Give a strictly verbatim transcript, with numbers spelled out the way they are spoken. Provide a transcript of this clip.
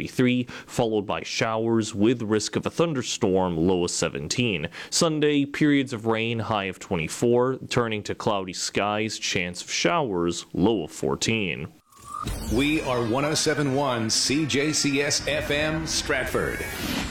thirty-three, followed by showers with risk of a thunderstorm, low of seventeen. Sunday, periods of rain, high of twenty-four, turning to cloudy skies, chance of showers, low of fourteen. We are one oh seven point one C J C S F M Stratford.